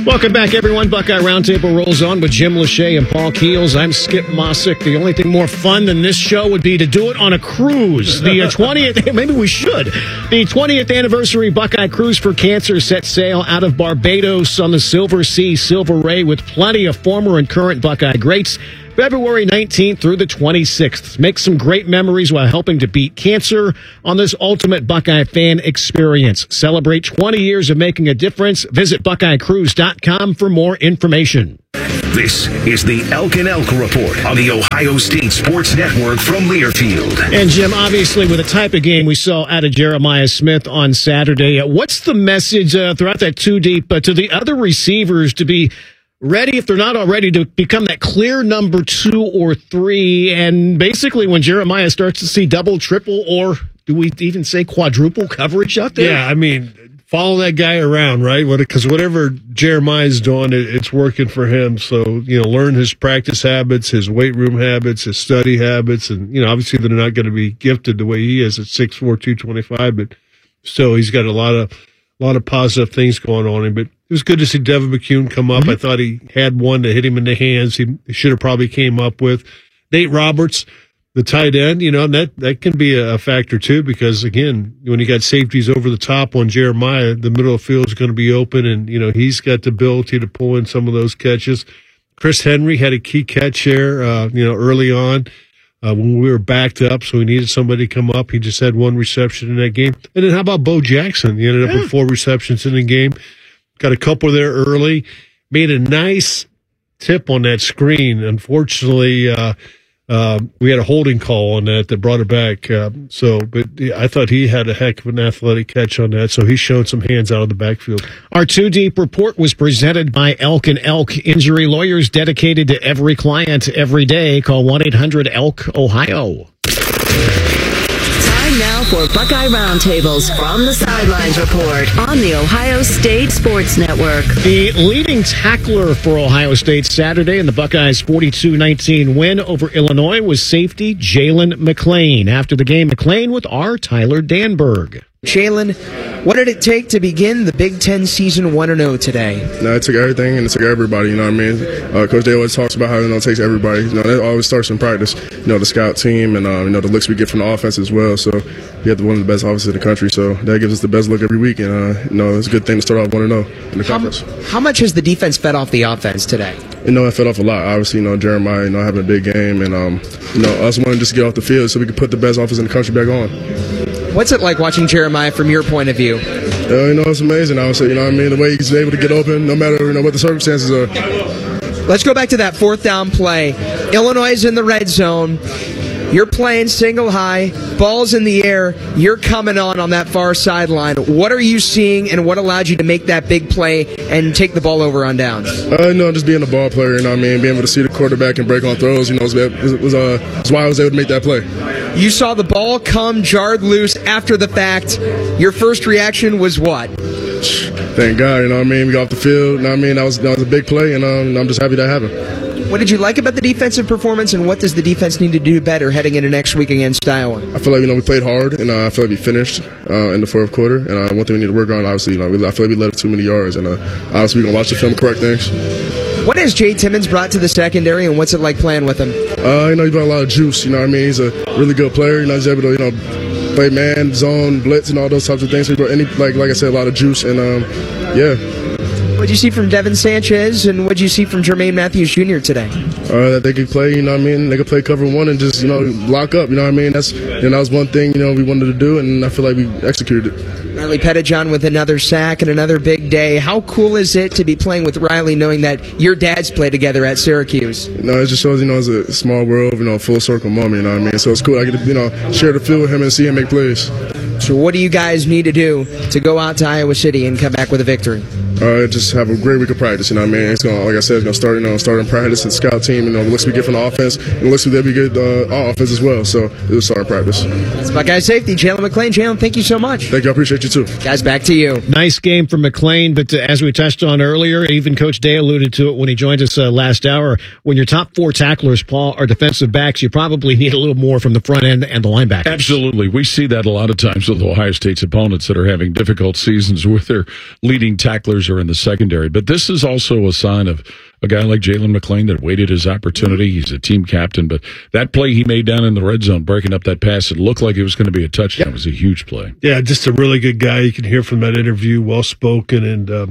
Welcome back, everyone. Buckeye Roundtable rolls on with Jim Lachey and Paul Keels. I'm Skip Mossick. The only thing more fun than this show would be to do it on a cruise. The 20th, maybe we should. The 20th anniversary Buckeye Cruise for Cancer sets sail out of Barbados on the Silver Sea Silver Ray with plenty of former and current Buckeye greats. February 19th through the 26th. Make some great memories while helping to beat cancer on this ultimate Buckeye fan experience. Celebrate 20 years of making a difference. Visit BuckeyeCruise.com for more information. This is the Elk and Elk Report on the Ohio State Sports Network from Learfield. And Jim, obviously with the type of game we saw out of Jeremiah Smith on Saturday, what's the message throughout that two deep to the other receivers to be ready, if they're not already, to become that clear number 2 or 3? And basically when Jeremiah starts to see double, triple, or do we even say quadruple coverage out there? Yeah, I mean, follow that guy around, right? Because whatever Jeremiah's doing, it's working for him. So, learn his practice habits, his weight room habits, his study habits. And, obviously they're not going to be gifted the way he is at 6'4", 225, but still he's got a lot of positive things going on him. But it was good to see Devin McCune come up. I thought he had one to hit him in the hands. He should have probably came up with. Nate Roberts, the tight end, that can be a factor too, because again, when you got safeties over the top on Jeremiah, the middle of the field is going to be open, and he's got the ability to pull in some of those catches. Chris Henry had a key catch there, early on. When we were backed up, so we needed somebody to come up. He just had one reception in that game. And then how about Bo Jackson? He ended up with 4 receptions in the game. Got a couple there early. Made a nice tip on that screen. Unfortunately, we had a holding call on that brought it back. But I thought he had a heck of an athletic catch on that. So he showed some hands out of the backfield. Our two deep report was presented by Elk and Elk Injury Lawyers, dedicated to every client every day. Call 1-800-ELK-OHIO. Time now for Buckeye Roundtables from the Sidelines Report on the Ohio State Sports Network. The leading tackler for Ohio State Saturday in the Buckeyes' 42-19 win over Illinois was safety Jalen McLean. After the game, McLean with our Tyler Danberg. Jalen, what did it take to begin the Big Ten season 1-0 today? No, it took everything, and it took everybody, what I mean? Coach Day always talks about how, it takes everybody. That always starts in practice. The scout team and, the looks we get from the offense as well. So we have one of the best offenses in the country, so that gives us the best look every week. And, it's a good thing to start off 1-0 in the conference. How much has the defense fed off the offense today? It fed off a lot. Obviously, Jeremiah, having a big game, and, us wanting just to get off the field so we could put the best offense in the country back on. What's it like watching Jeremiah from your point of view? It's amazing. I would say, the way he's able to get open, no matter what the circumstances are. Let's go back to that 4th down play. Illinois is in the red zone. You're playing single high, ball's in the air, you're coming on that far sideline. What are you seeing, and what allowed you to make that big play and take the ball over on downs? Just being a ball player, being able to see the quarterback and break on throws, was why I was able to make that play. You saw the ball come jarred loose after the fact. Your first reaction was what? Thank God, we got off the field, that was a big play, and I'm just happy that happened. What did you like about the defensive performance, and what does the defense need to do better heading into next week against Iowa? I feel like we played hard, and I feel like we finished in the 4th quarter. And one thing we need to work on, obviously, I feel like we let up too many yards, and obviously we're gonna watch the film, correct things. What has Jay Timmons brought to the secondary, and what's it like playing with him? He's got a lot of juice. He's a really good player. He's able to play man, zone, blitz, and all those types of things. So he brought like I said, a lot of juice, and What did you see from Devin Sanchez, and what did you see from Jermaine Matthews Jr. today? That they could play, they could play cover 1 and just, lock up, That's, that was one thing, we wanted to do, and I feel like we executed it. Riley Pettijohn with another sack and another big day. How cool is it to be playing with Riley, knowing that your dads play together at Syracuse? It just shows, it's a small world, full circle moment, So it's cool. I get to, share the field with him and see him make plays. So what do you guys need to do to go out to Iowa City and come back with a victory? Just have a great week of practice. It's going, like I said, it's going to start in practice and scout team. The looks we get from the offense, and the looks we get our offense as well. So it'll start in practice. That's Buckeye safety Jalen McLean. Jalen, thank you so much. Thank you. I appreciate you too, guys. Back to you. Nice game from McLean, but as we touched on earlier, even Coach Day alluded to it when he joined us last hour. When your top 4 tacklers, Paul, are defensive backs, you probably need a little more from the front end and the linebackers. Absolutely, we see that a lot of times with Ohio State's opponents that are having difficult seasons with their leading tacklers guys are in the secondary. But this is also a sign of a guy like Jalen McLean that waited his opportunity. He's a team captain, but that play he made down in the red zone, breaking up that pass, it looked like it was going to be a touchdown. It was a huge play. Yeah, just a really good guy. You can hear from that interview, well-spoken,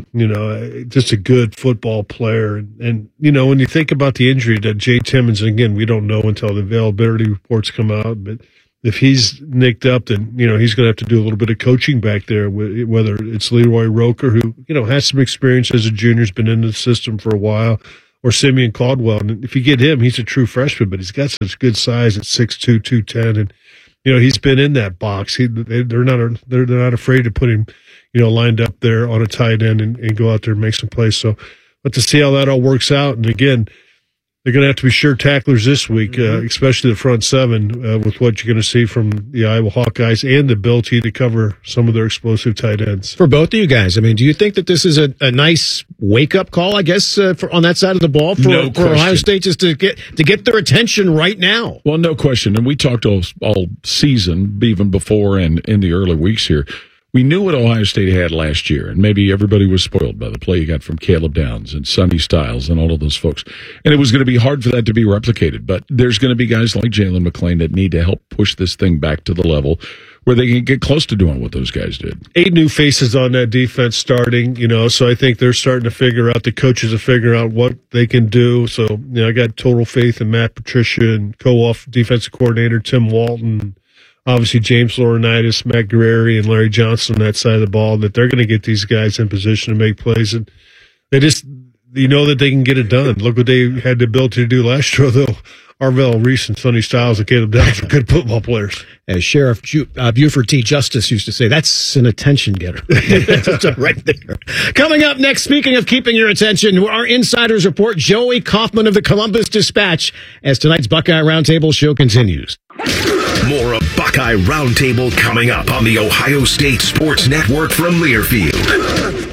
and, just a good football player. And, when you think about the injury to Jay Timmons, again, we don't know until the availability reports come out, but if he's nicked up, then, he's going to have to do a little bit of coaching back there, whether it's Leroy Roker, who, has some experience as a junior, has been in the system for a while, or Simeon Caldwell. And if you get him, he's a true freshman, but he's got such good size at 6'2", 210. And, he's been in that box. They're not afraid to put him, lined up there on a tight end and go out there and make some plays. So, but to see how that all works out. And again, they're going to have to be sure tacklers this week, especially the front seven, with what you're going to see from the Iowa Hawkeyes and the ability to cover some of their explosive tight ends. For both of you guys, I mean, do you think that this is a nice wake-up call, I guess, on that side of the ball for Ohio State, just to get their attention right now? Well, no question. And we talked all season, even before and in the early weeks here. We knew what Ohio State had last year, and maybe everybody was spoiled by the play you got from Caleb Downs and Sonny Styles and all of those folks. And it was going to be hard for that to be replicated. But there's going to be guys like Jalen McLean that need to help push this thing back to the level where they can get close to doing what those guys did. 8 new faces on that defense starting, so I think they're starting to figure out, the coaches are figuring out what they can do. So, I got total faith in Matt Patricia and co-off defensive coordinator Tim Walton. Obviously, James Laurinaitis, Matt Guerrieri, and Larry Johnson on that side of the ball, that they're going to get these guys in position to make plays. And they just, that they can get it done. Look what they had the ability to do last year, though. Arvell Reese and Sonny Styles and Caleb Downs are good football players. As Sheriff Buford T. Justice used to say, that's an attention getter. Right there. Coming up next, speaking of keeping your attention, our insiders report Joey Kaufman of the Columbus Dispatch as tonight's Buckeye Roundtable show continues. More of Buckeye Roundtable coming up on the Ohio State Sports Network from Learfield.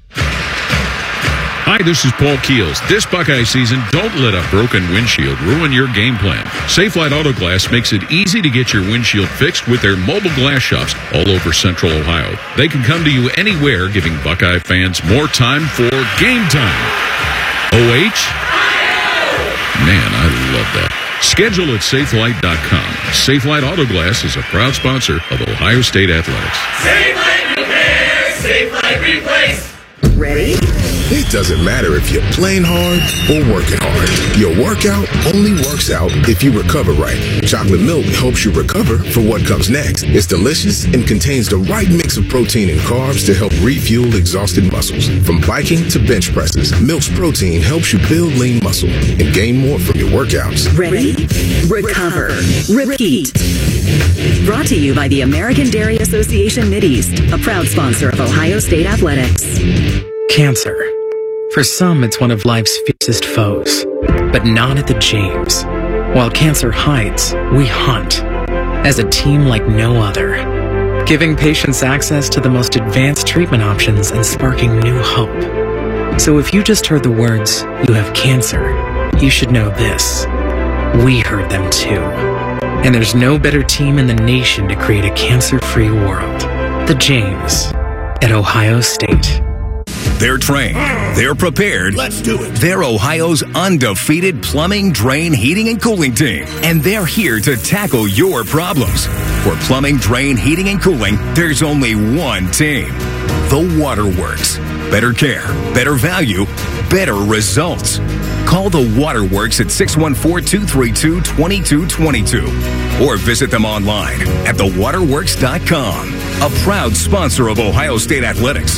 Hi, this is Paul Keels. This Buckeye season, don't let a broken windshield ruin your game plan. Safelite Auto Glass makes it easy to get your windshield fixed with their mobile glass shops all over Central Ohio. They can come to you anywhere, giving Buckeye fans more time for game time. OH? Man, I love that. Schedule at Safelite.com. Safelite Auto Glass is a proud sponsor of Ohio State Athletics. Safelite Repair, Safelite Replace. Ready? It doesn't matter if you're playing hard or working hard. Your workout only works out if you recover right. Chocolate milk helps you recover for what comes next. It's delicious and contains the right mix of protein and carbs to help refuel exhausted muscles. From biking to bench presses, Milk's protein helps you build lean muscle and gain more from your workouts. Ready? Recover. Repeat. Brought to you by the American Dairy Association Mideast, a proud sponsor of Ohio State Athletics. Cancer. For some, it's one of life's fiercest foes, but not at the James. While cancer hides, we hunt. As a team like no other, giving patients access to the most advanced treatment options and sparking new hope. So if you just heard the words, "you have cancer," you should know this. We heard them too. And there's no better team in the nation to create a cancer-free world. The James at Ohio State. They're trained. They're prepared. Let's do it. They're Ohio's undefeated plumbing, drain, heating, and cooling team. And they're here to tackle your problems. For plumbing, drain, heating, and cooling, there's only one team. The Waterworks. Better care, better value, better results. Call the Waterworks at 614-232-2222 or visit them online at thewaterworks.com. A proud sponsor of Ohio State Athletics.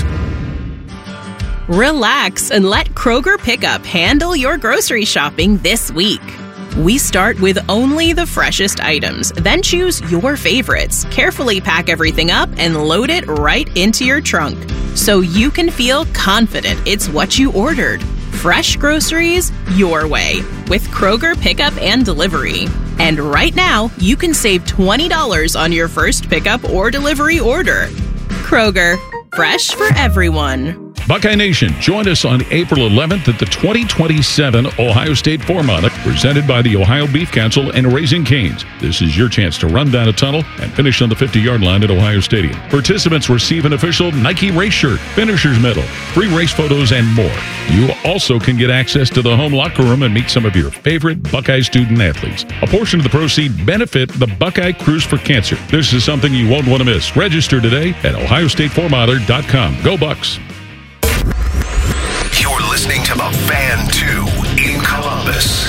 Relax and let Kroger Pickup handle your grocery shopping this week. We start with only the freshest items, then choose your favorites, carefully pack everything up, and load it right into your trunk so you can feel confident it's what you ordered. Fresh groceries your way with Kroger Pickup and Delivery. And right now, you can save $20 on your first pickup or delivery order. Kroger, fresh for everyone. Buckeye Nation, join us on April 11th at the 2027 Ohio State Four-Mile, presented by the Ohio Beef Council and Raising Cane's. This is your chance to run down a tunnel and finish on the 50-yard line at Ohio Stadium. Participants receive an official Nike race shirt, finisher's medal, free race photos, and more. You also can get access to the home locker room and meet some of your favorite Buckeye student athletes. A portion of the proceeds benefit the Buckeye Cruise for Cancer. This is something you won't want to miss. Register today at ohiostatefourmiler.com. Go Bucks! You're listening to the Fan 2 in Columbus.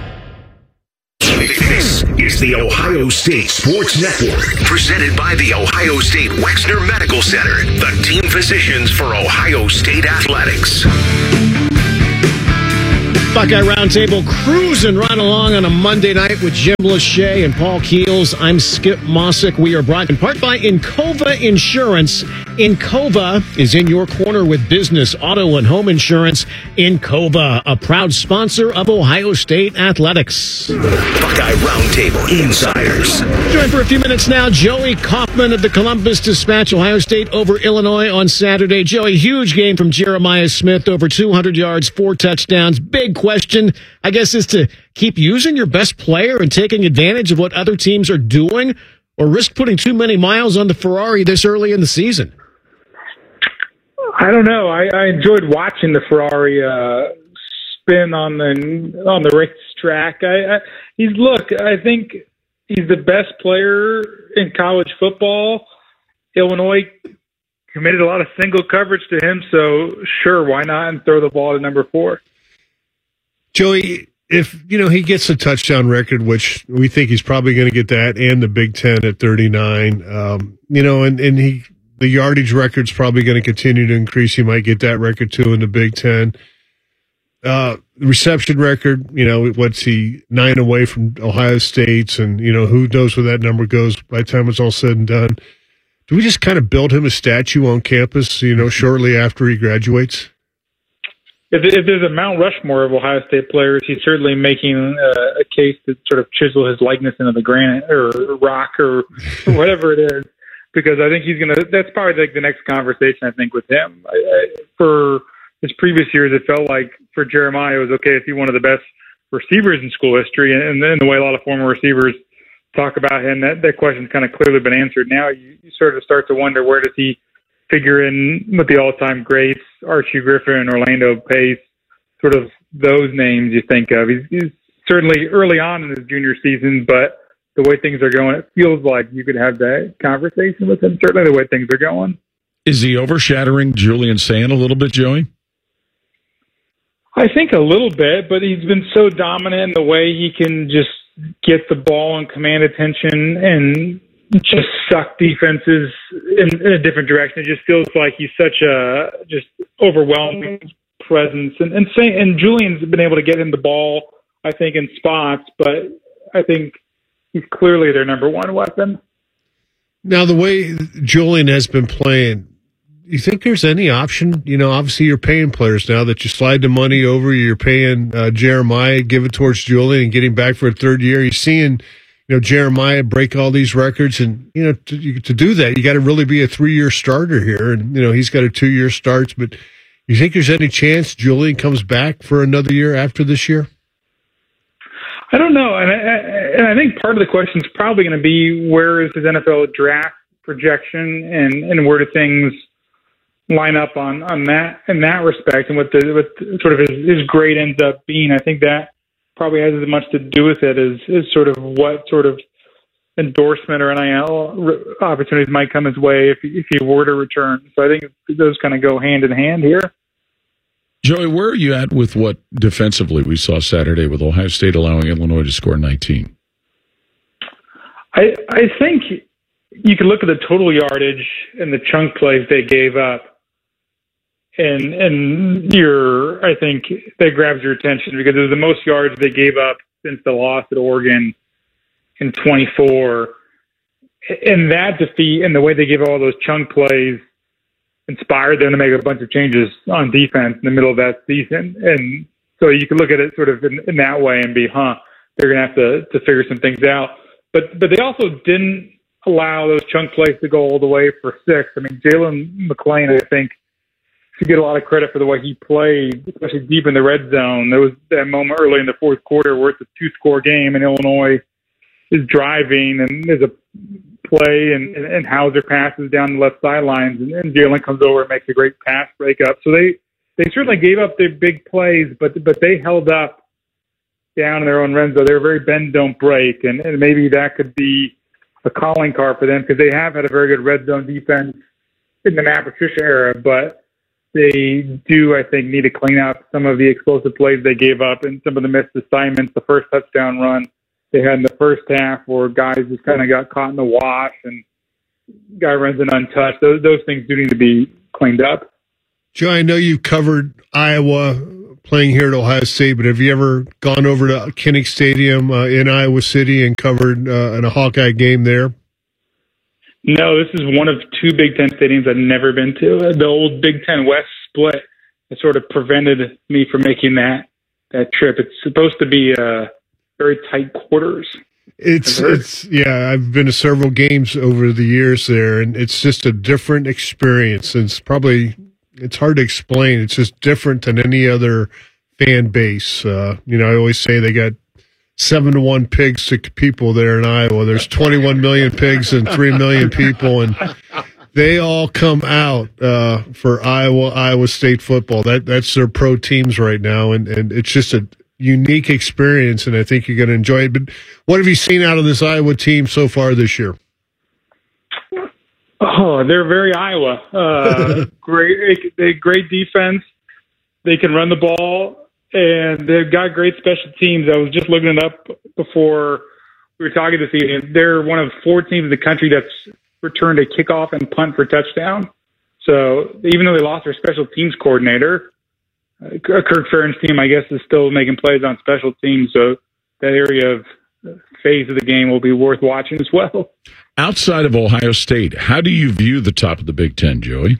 This is the Ohio State Sports Network, presented by the Ohio State Wexner Medical Center, the team physicians for Ohio State Athletics. Buckeye Roundtable cruising right along on a Monday night with Jim Lachey and Paul Keels. I'm Skip Mossick. We are brought in part by Encova Insurance. Encova is in your corner with business, auto, and home insurance. Encova, a proud sponsor of Ohio State Athletics. Buckeye Roundtable Insiders. Joined for a few minutes now, Joey Kaufman of the Columbus Dispatch. Ohio State over Illinois on Saturday. Joey, huge game from Jeremiah Smith, over 200 yards, 4 touchdowns. Big question, I guess, is to keep using your best player and taking advantage of what other teams are doing, or risk putting too many miles on the Ferrari this early in the season? I don't know. I enjoyed watching the Ferrari spin on the racetrack. I think he's the best player in college football. Illinois committed a lot of single coverage to him, so sure, why not, and throw the ball to number 4. Joey, if he gets a touchdown record, which we think he's probably going to get that, and the Big Ten at 39, and the yardage record's probably going to continue to increase. He might get that record too in the Big Ten. The reception record, what's he, 9 away from Ohio State's, and who knows where that number goes by the time it's all said and done. Do we just kind of build him a statue on campus, shortly after he graduates? If there's a Mount Rushmore of Ohio State players, he's certainly making a case to sort of chisel his likeness into the granite or rock or whatever it is, because I think that's probably like the next conversation, I think, with him. For his previous years, it felt like for Jeremiah, it was okay if he one of the best receivers in school history, and then the way a lot of former receivers talk about him, that question's kind of clearly been answered. Now you sort of start to wonder, where does he figure in with the all-time greats, Archie Griffin, Orlando Pace, sort of those names you think of. He's certainly early on in his junior season, but the way things are going, it feels like you could have that conversation with him, certainly the way things are going. Is he overshadowing Julian Sand a little bit, Joey? I think a little bit, but he's been so dominant in the way he can just get the ball and command attention and just suck defenses in a different direction. It just feels like he's such a just overwhelming presence. And Julian's been able to get him the ball, I think, in spots, but I think he's clearly their number one weapon. Now, the way Julian has been playing, you think there's any option? Obviously you're paying players now that you slide the money over. You're paying Jeremiah, give it towards Julian and getting back for a third year. You're seeing Jeremiah break all these records, and to do that, you got to really be a 3-year starter here, and he's got a 2-year starts. But you think there's any chance Julian comes back for another year after this year? I don't know, and I think part of the question is probably going to be, where is his NFL draft projection, and where do things line up on that in that respect, and what sort of his grade ends up being. I think that probably has as much to do with it as sort of what sort of endorsement or NIL opportunities might come his way if he were to return. So I think those kind of go hand in hand here. Joey, where are you at with what defensively we saw Saturday with Ohio State allowing Illinois to score 19? I think you can look at the total yardage and the chunk plays they gave up, and I think that grabs your attention, because it was the most yards they gave up since the loss at Oregon in 24. And that defeat and the way they gave all those chunk plays inspired them to make a bunch of changes on defense in the middle of that season. And so you can look at it sort of in that way and be, they're going to have to figure some things out. But they also didn't allow those chunk plays to go all the way for 6. I mean, Jalen McClain, I think, should get a lot of credit for the way he played, especially deep in the red zone. There was that moment early in the fourth quarter where it's a 2-score game and Illinois is driving, and there's a play and Hauser passes down the left sidelines, and Jalen comes over and makes a great pass breakup. So they certainly gave up their big plays, but they held up down in their own red zone. They were very bend, don't break, and maybe that could be a calling card for them because they have had a very good red zone defense in the Matt Patricia era, but they do, I think, need to clean up some of the explosive plays they gave up and some of the missed assignments. The first touchdown run they had in the first half where guys just kind of got caught in the wash and guy runs in untouched. Those things do need to be cleaned up. Joe, I know you covered Iowa playing here at Ohio State, but have you ever gone over to Kinnick Stadium in Iowa City and covered in a Hawkeye game there? No, this is one of 2 Big Ten stadiums I've never been to. The old Big Ten West split has sort of prevented me from making that trip. It's supposed to be very tight quarters. Yeah, I've been to several games over the years there, and it's just a different experience. It's hard to explain. It's just different than any other fan base. I always say they got 7-1 pigs to people there in Iowa. There's 21 million pigs and 3 million people, and they all come out for Iowa State football. That's their pro teams right now, and it's just a unique experience, and I think you're going to enjoy it. But what have you seen out of this Iowa team so far this year? Oh, they're very Iowa. Great defense. They can run the ball. And they've got great special teams. I was just looking it up before we were talking this evening. They're one of 4 teams in the country that's returned a kickoff and punt for touchdown. So even though they lost their special teams coordinator, Kirk Ferentz' team, I guess, is still making plays on special teams. So that area of phase of the game will be worth watching as well. Outside of Ohio State, how do you view the top of the Big Ten, Joey?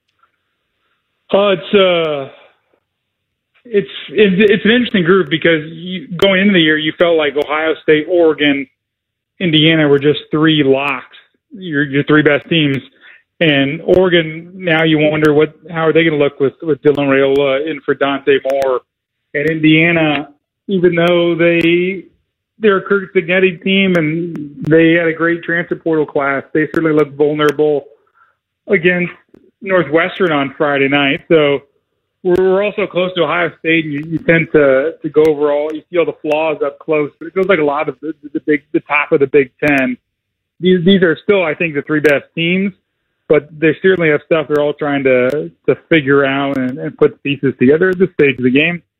It's an interesting group because going into the year, you felt like Ohio State, Oregon, Indiana were just 3 locks, your 3 best teams. And Oregon, now you wonder how are they going to look with Dylan Raiola in for Dante Moore. And Indiana, even though they're a Kirk Cignetti team and they had a great transfer portal class, they certainly look vulnerable against Northwestern on Friday night. So we're also close to Ohio State, and you tend to go overall. You see all the flaws up close, but it feels like a lot of the top of the Big Ten. These are still, I think, the 3 best teams, but they certainly have stuff they're all trying to figure out and put pieces together at this stage of the game.